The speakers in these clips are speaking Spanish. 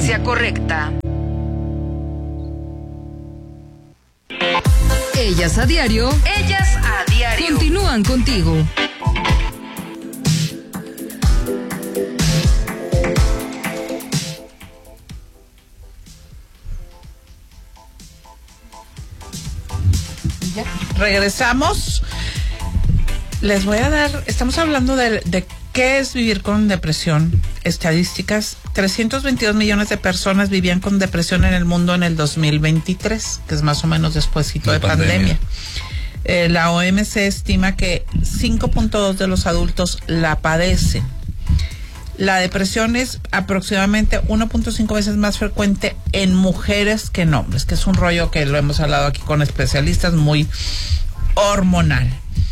frecuencia correcta. Ellas a diario. Ellas a diario. Continúan contigo. Ya, regresamos. Les voy a dar, estamos hablando de qué es vivir con depresión. Estadísticas: 322 millones de personas vivían con depresión en el mundo en el 2023, que es más o menos despuesito de pandemia. La OMS estima que 5.2 de los adultos la padecen. La depresión es aproximadamente 1.5 veces más frecuente en mujeres que en hombres, que es un rollo que lo hemos hablado aquí con especialistas, muy hormonal.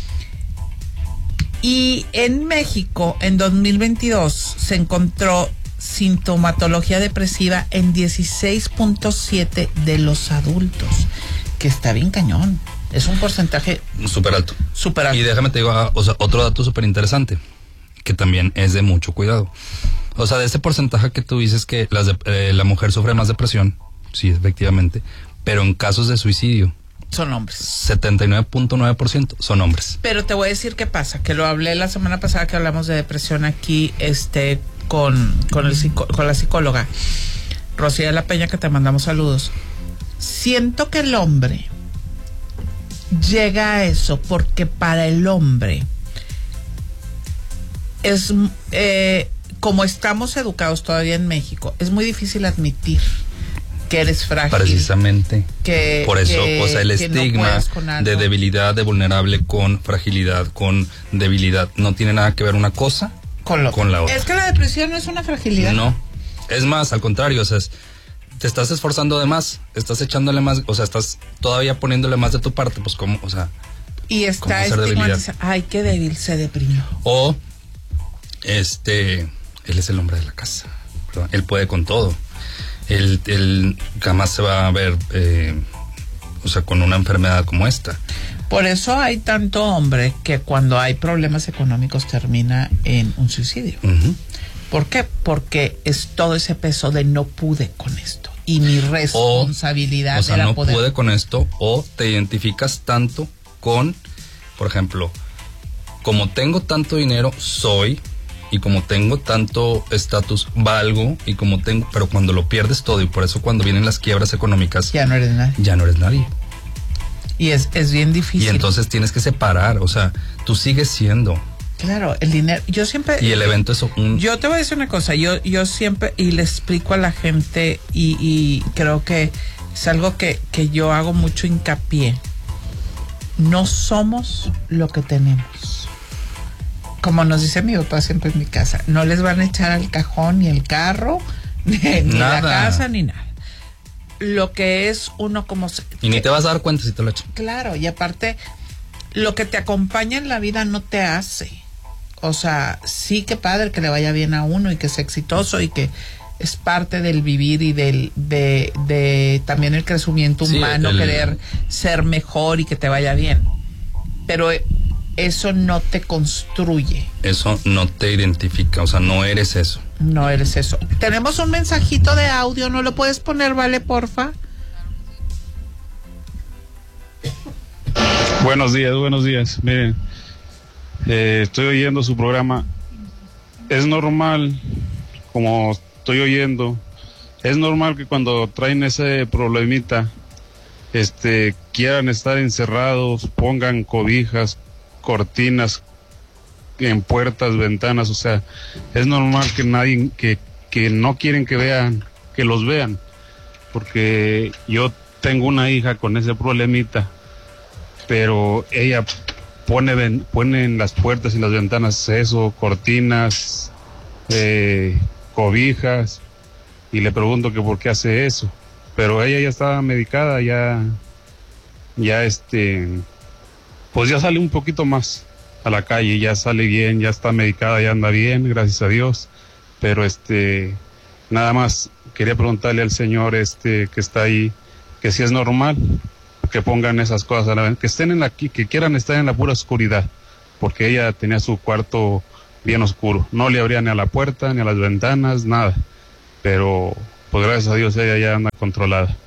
Y en México, en 2022, se encontró sintomatología depresiva en 16.7 de los adultos, que está bien cañón. Es un porcentaje súper alto. Súper alto. Y déjame te digo, otro dato súper interesante, que también es de mucho cuidado. O sea, de ese porcentaje que tú dices que la mujer sufre más depresión, sí, efectivamente, pero en casos de suicidio, son hombres. 79.9% son hombres. Pero te voy a decir qué pasa, que lo hablé la semana pasada que hablamos de depresión aquí, con la psicóloga Rocía de la Peña, que te mandamos saludos. Siento que el hombre llega a eso porque para el hombre es como estamos educados todavía en México, es muy difícil admitir que eres frágil. Precisamente. Por eso, o sea, el estigma no de debilidad, de vulnerable con fragilidad, con debilidad, no tiene nada que ver una cosa con la otra. Es que la depresión no es una fragilidad. No, es más, al contrario, o sea, te estás esforzando de más, estás echándole más, o sea, estás todavía poniéndole más de tu parte, pues como, o sea. Y está estigmatizado. Ay, qué débil, se deprimió. O, él es el hombre de la casa, ¿verdad? Él puede con todo. Él jamás se va a ver, o sea, con una enfermedad como esta. Por eso hay tanto hombre que cuando hay problemas económicos termina en un suicidio. Uh-huh. ¿Por qué? Porque es todo ese peso de no pude con esto y mi responsabilidad. O sea, era no poder... pude con esto, o te identificas tanto con, por ejemplo, como tengo tanto dinero, soy... Y como tengo tanto estatus, valgo, y como tengo, pero cuando lo pierdes todo, y por eso cuando vienen las quiebras económicas, ya no eres nadie. Ya no eres nadie. Y es bien difícil. Y entonces tienes que separar, o sea, tú sigues siendo. Claro, el dinero, yo siempre... Y el evento es Yo te voy a decir una cosa, yo siempre, y le explico a la gente, y creo que es algo que yo hago mucho hincapié. No somos lo que tenemos. Como nos dice mi papá siempre en mi casa, no les van a echar al cajón ni el carro, ni la casa, ni nada. Lo que es uno como... Y ni te vas a dar cuenta si te lo echan. Claro, y aparte, lo que te acompaña en la vida no te hace. O sea, sí que padre que le vaya bien a uno y que sea exitoso y que es parte del vivir y de también el crecimiento humano, querer ser mejor y que te vaya bien. Pero... eso no te construye. Eso no te identifica, o sea, no eres eso. No eres eso. Tenemos un mensajito de audio, ¿no lo puedes poner, vale, porfa? Buenos días. Miren, estoy oyendo su programa. Es normal, como estoy oyendo, es normal que cuando traen ese problemita, quieran estar encerrados, pongan cobijas, cortinas en puertas, ventanas, o sea, es normal que nadie, que no quieren que los vean, porque yo tengo una hija con ese problemita, pero ella pone en las puertas y las ventanas eso, cortinas, cobijas, y le pregunto que por qué hace eso, pero ella ya está medicada, pues ya sale un poquito más a la calle, ya sale bien, ya está medicada, ya anda bien, gracias a Dios. Pero nada más quería preguntarle al señor que está ahí, que si es normal que pongan esas cosas a la vez, que estén que quieran estar en la pura oscuridad, porque ella tenía su cuarto bien oscuro, no le abría ni a la puerta, ni a las ventanas, nada. Pero pues gracias a Dios ella ya anda controlada.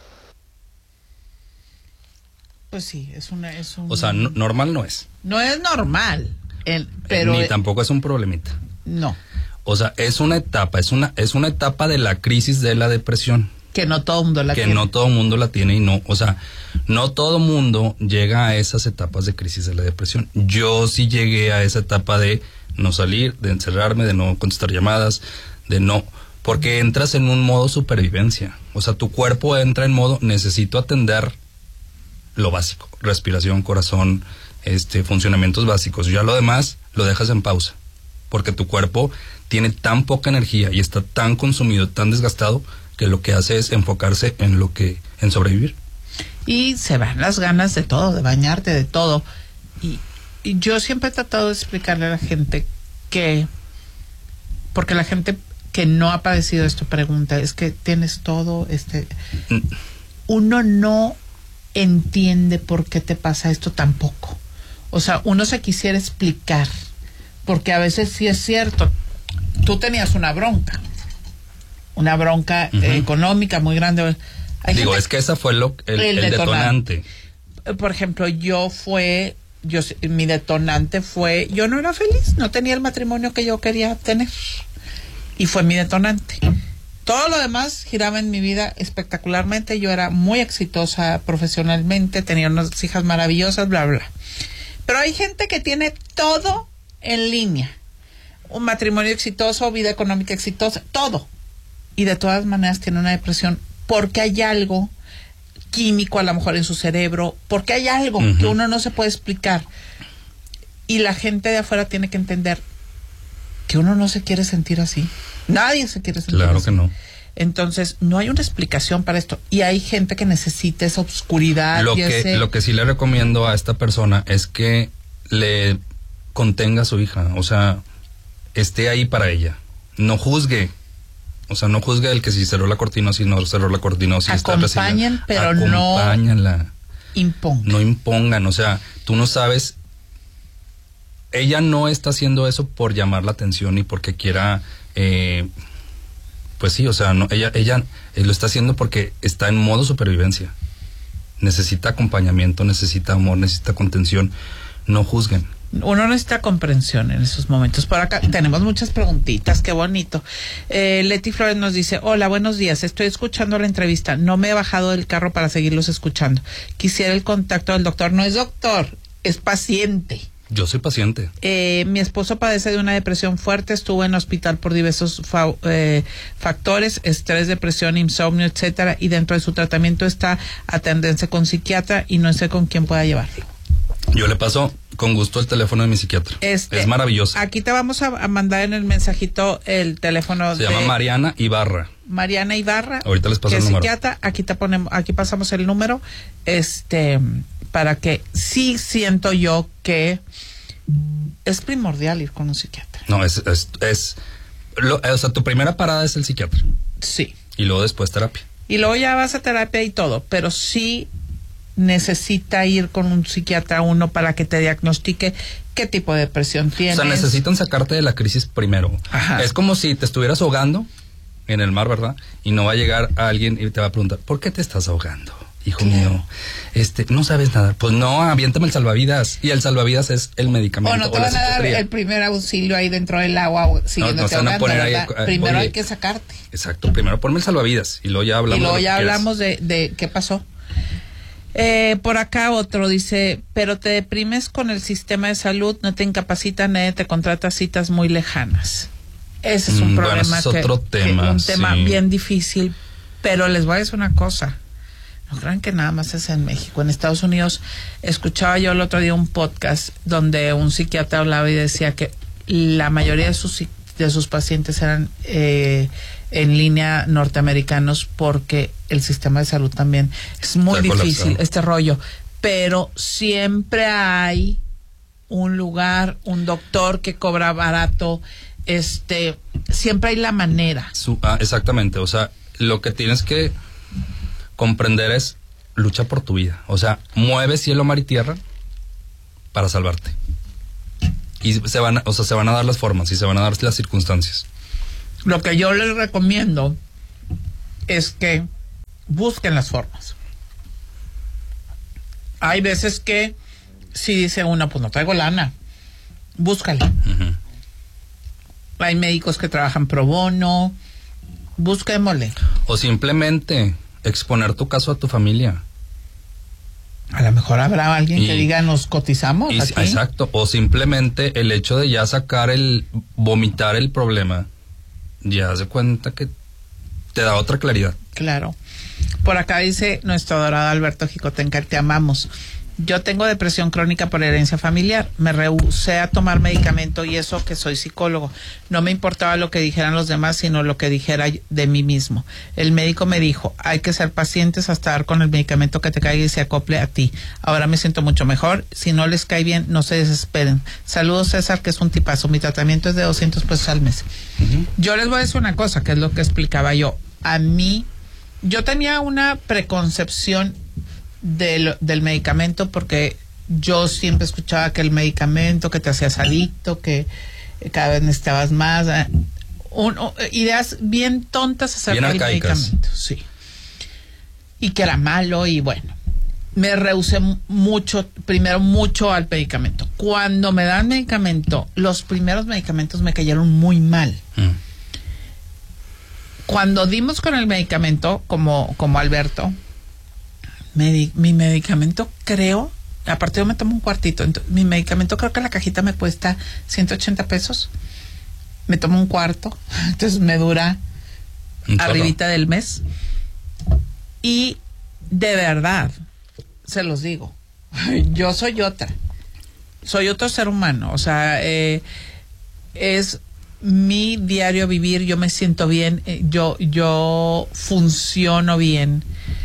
Pues sí, es un... O sea, normal no es. No es normal, pero... Ni tampoco es un problemita. No. O sea, es una etapa, es una etapa de la crisis de la depresión. Que no todo el mundo la tiene. Que no todo el mundo la tiene y no, o sea, no todo el mundo llega a esas etapas de crisis de la depresión. Yo sí llegué a esa etapa de no salir, de encerrarme, de no contestar llamadas, de no... Porque entras en un modo supervivencia. O sea, tu cuerpo entra en modo, necesito atender lo básico, respiración, corazón, funcionamientos básicos. Ya lo demás lo dejas en pausa, porque tu cuerpo tiene tan poca energía y está tan consumido, tan desgastado, que lo que hace es enfocarse en sobrevivir. Y se van las ganas de todo, de bañarte, de todo. Y yo siempre he tratado de explicarle a la gente que, porque la gente que no ha padecido esto pregunta, es que tienes todo, uno no entiende por qué te pasa esto tampoco. O sea, uno se quisiera explicar, porque a veces sí es cierto, tú tenías una bronca económica muy grande. Digo, es que esa fue el detonante. Por ejemplo, mi detonante fue, yo no era feliz, no tenía el matrimonio que yo quería tener, y fue mi detonante. Todo lo demás giraba en mi vida espectacularmente. Yo era muy exitosa profesionalmente, tenía unas hijas maravillosas, bla, bla. Pero hay gente que tiene todo en línea. Un matrimonio exitoso, vida económica exitosa, todo. Y de todas maneras tiene una depresión porque hay algo químico a lo mejor en su cerebro, porque hay algo que uno no se puede explicar. Y la gente de afuera tiene que entender que uno no se quiere sentir así. Nadie se quiere sentir así. Claro que no. Entonces, no hay una explicación para esto. Y hay gente que necesita esa oscuridad. Lo que sí le recomiendo a esta persona es que le contenga a su hija. O sea, esté ahí para ella. No juzgue. O sea, no juzgue el que si cerró la cortina o si no cerró la cortina o si está acompañen, pero acompáñenla. Impongan. No impongan. O sea, tú no sabes... Ella no está haciendo eso por llamar la atención y porque quiera... pues sí, o sea, no, ella lo está haciendo porque está en modo supervivencia. Necesita acompañamiento, necesita amor, necesita contención. No juzguen. Uno necesita comprensión en esos momentos. Por acá tenemos muchas preguntitas, qué bonito. Leti Flores nos dice, hola, buenos días, estoy escuchando la entrevista, no me he bajado del carro para seguirlos escuchando. Quisiera el contacto del doctor. No es doctor, es paciente. Yo soy paciente. Mi esposo padece de una depresión fuerte, estuvo en hospital por diversos factores, estrés, depresión, insomnio, etcétera, y dentro de su tratamiento está atenderse con psiquiatra y no sé con quién pueda llevarlo. Yo le paso con gusto el teléfono de mi psiquiatra. Es maravilloso. Aquí te vamos a mandar en el mensajito el teléfono. Se llama Mariana Ibarra. Mariana Ibarra. Ahorita les paso el número. Psiquiatra, aquí pasamos el número, para que sí siento yo que es primordial ir con un psiquiatra. No, o sea, tu primera parada es el psiquiatra. Sí. Y luego después terapia. Y luego ya vas a terapia y todo, pero sí necesita ir con un psiquiatra uno para que te diagnostique qué tipo de depresión tienes. O sea, necesitan sacarte de la crisis primero. Ajá. Es como si te estuvieras ahogando en el mar, ¿verdad? Y no va a llegar alguien y te va a preguntar, ¿por qué te estás ahogando? Hijo mío, no sabes nada. Pues no, aviéntame el salvavidas. Y el salvavidas es el medicamento. O no te van a dar el primer auxilio ahí dentro del agua, siguiéndote ahogando, primero hay que sacarte. Exacto, primero ponme el salvavidas y luego ya hablamos. De qué pasó. Por acá otro dice, pero te deprimes con el sistema de salud, no te incapacita, nadie te contrata, citas muy lejanas. Ese es un problema. Bueno, ese es otro tema. Un tema bien difícil, pero les voy a decir una cosa. No crean que nada más es en México. En Estados Unidos, escuchaba yo el otro día un podcast donde un psiquiatra hablaba y decía que la mayoría de sus pacientes eran en línea norteamericanos porque el sistema de salud también es muy difícil, este rollo. Pero siempre hay un lugar, un doctor que cobra barato, siempre hay la manera. Exactamente, o sea, lo que tienes que comprender es lucha por tu vida, o sea, mueve cielo, mar y tierra para salvarte. Y se van a dar las formas y se van a dar las circunstancias. Lo que yo les recomiendo es que busquen las formas. Hay veces que si dice uno, pues no traigo lana, búscale. Ujú. Hay médicos que trabajan pro bono, busquémosle. O simplemente exponer tu caso a tu familia. A lo mejor habrá alguien que diga, nos cotizamos aquí. Exacto, o simplemente el hecho de ya vomitar el problema, ya se cuenta que te da otra claridad. Claro. Por acá dice nuestro adorado Alberto Jicotenca, te amamos. Yo tengo depresión crónica por herencia familiar. Me rehusé a tomar medicamento y eso que soy psicólogo. No me importaba lo que dijeran los demás, sino lo que dijera de mí mismo. El médico me dijo, hay que ser pacientes hasta dar con el medicamento que te caiga y se acople a ti. Ahora me siento mucho mejor. Si no les cae bien, no se desesperen. Saludos, César, que es un tipazo. Mi tratamiento es de 200 pesos al mes. Uh-huh. Yo les voy a decir una cosa, que es lo que explicaba yo. A mí, yo tenía una preconcepción del medicamento, porque yo siempre escuchaba que el medicamento, que te hacías adicto, que cada vez necesitabas más, ideas bien tontas acerca del medicamento, sí, y que era malo. Y bueno, me rehusé mucho al medicamento. Cuando me dan medicamento, los primeros medicamentos me cayeron muy mal. Cuando dimos con el medicamento, como Alberto, mi medicamento, creo, aparte yo me tomo un cuartito, entonces, mi medicamento creo que la cajita me cuesta 180 pesos, me tomo un cuarto, entonces me dura arribita del mes. Y de verdad, se los digo, yo soy otro ser humano, o sea, es mi diario vivir, yo me siento bien, yo funciono bien.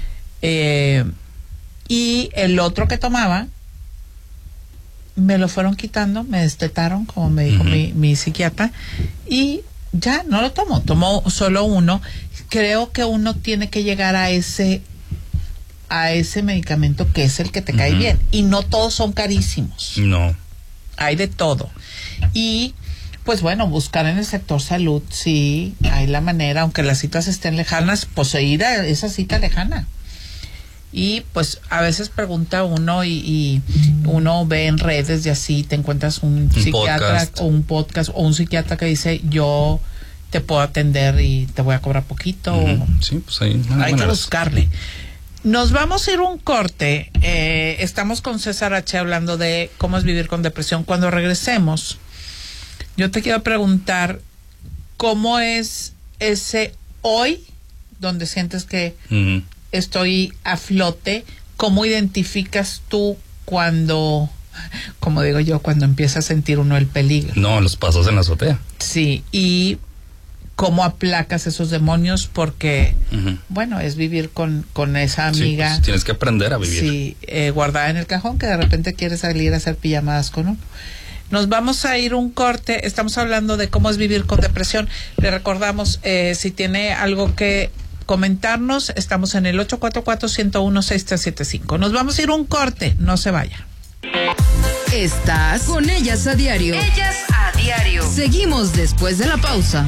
Y el otro que tomaba me lo fueron quitando, me destetaron, como me dijo mi psiquiatra, y ya no lo tomo solo uno. Creo que uno tiene que llegar a ese medicamento que es el que te cae bien, y no todos son carísimos, no, hay de todo. Y pues bueno, buscar en el sector salud, sí, hay la manera, aunque las citas estén lejanas, pues ir a esa cita lejana. Y pues a veces pregunta uno y uno ve en redes y así te encuentras un psiquiatra podcast. O un podcast o un psiquiatra que dice, yo te puedo atender y te voy a cobrar poquito. Sí, pues ahí hay que buscarle. Nos vamos a ir un corte. Estamos con César H. hablando de cómo es vivir con depresión. Cuando regresemos, yo te quiero preguntar cómo es ese hoy donde sientes que estoy a flote. ¿Cómo identificas tú cuando, como digo yo, cuando empieza a sentir uno el peligro? No, los pasos en la azotea. Sí, y cómo aplacas esos demonios, porque, bueno, es vivir con esa amiga. Sí, pues tienes que aprender a vivir. Sí, guardada en el cajón, que de repente quiere salir a hacer pijamadas con uno. Nos vamos a ir un corte. Estamos hablando de cómo es vivir con depresión. Le recordamos, si tiene algo que comentarnos, estamos en el 844-101-6375. Nos vamos a ir un corte, no se vaya. Estás con Ellas a Diario. Ellas a Diario. Seguimos después de la pausa.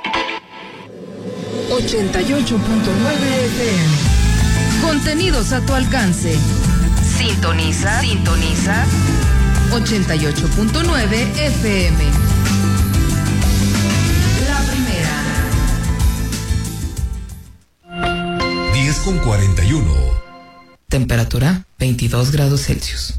88.9 FM. Contenidos a tu alcance. Sintoniza 88.9 FM. La primera. 10:41. Temperatura 22 grados Celsius.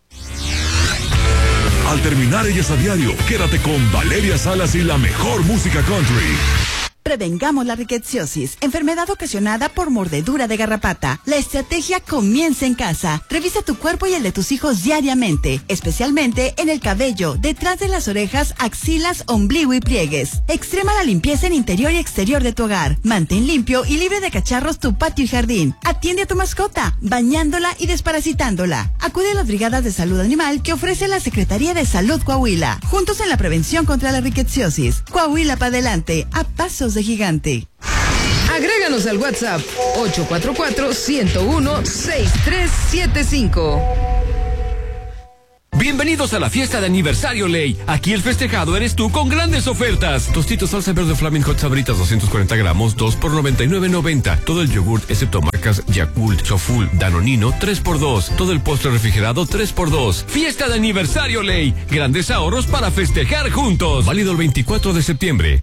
Al terminar Ellas a Diario, quédate con Valeria Salas y la mejor música country. Prevengamos la rickettsiosis, enfermedad ocasionada por mordedura de garrapata. La estrategia comienza en casa. Revisa tu cuerpo y el de tus hijos diariamente, especialmente en el cabello, detrás de las orejas, axilas, ombligo y pliegues. Extrema la limpieza en interior y exterior de tu hogar. Mantén limpio y libre de cacharros tu patio y jardín. Atiende a tu mascota, bañándola y desparasitándola. Acude a las brigadas de salud animal que ofrece la Secretaría de Salud Coahuila. Juntos en la prevención contra la rickettsiosis. Coahuila para adelante, a pasos de gigante. Agréganos al WhatsApp 844-101-6375. Bienvenidos a la fiesta de aniversario Ley. Aquí el festejado eres tú con grandes ofertas. Tostitos salsa verde Flaming Hot Sabritas 240 gramos, 2 por $99.90. Todo el yogurt excepto marcas Yakult, Soful, Danonino, 3x2. Todo el postre refrigerado 3x2. Fiesta de aniversario Ley. Grandes ahorros para festejar juntos. Válido el 24 de septiembre.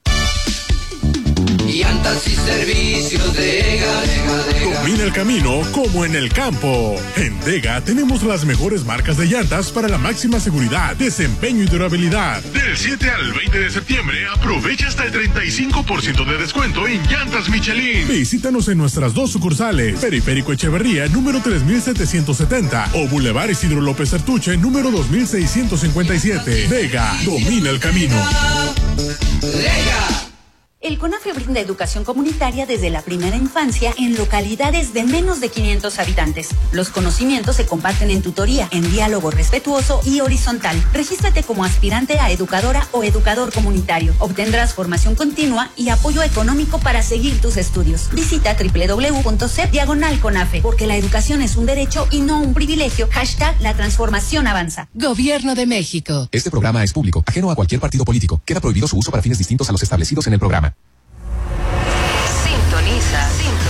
Llantas y servicios Dega. Domina el camino como en el campo. En Dega tenemos las mejores marcas de llantas para la máxima seguridad, desempeño y durabilidad. Del 7 al 20 de septiembre aprovecha hasta el 35% de descuento en llantas Michelin. Visítanos en nuestras 2 sucursales, Periférico Echeverría, número 3770 o Boulevard Isidro López Artuche, número 2657. Dega, domina el camino. Dega. El CONAFE brinda educación comunitaria desde la primera infancia en localidades de menos de 500 habitantes. Los conocimientos se comparten en tutoría, en diálogo respetuoso y horizontal. Regístrate como aspirante a educadora o educador comunitario. Obtendrás formación continua y apoyo económico para seguir tus estudios. Visita www.cep/CONAFE, porque la educación es un derecho y no un privilegio. #La transformación avanza. Gobierno de México. Este programa es público, ajeno a cualquier partido político. Queda prohibido su uso para fines distintos a los establecidos en el programa. Sintoniza.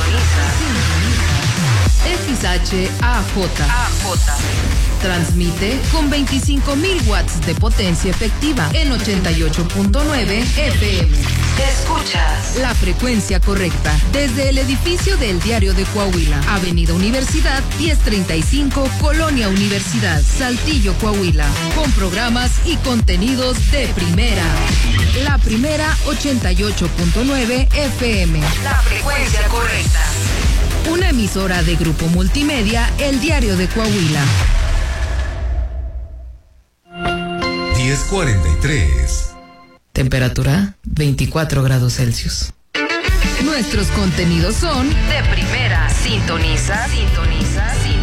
XHAJ. Transmite con 25.000 watts de potencia efectiva en 88.9 FM. Escuchas la frecuencia correcta desde el edificio del Diario de Coahuila, Avenida Universidad 1035, Colonia Universidad, Saltillo, Coahuila, con programas y contenidos de primera. La primera 88.9 FM. La frecuencia correcta. Una emisora de Grupo Multimedia, El Diario de Coahuila. 10:43. Temperatura 24 grados Celsius. Nuestros contenidos son de primera. Sintoniza.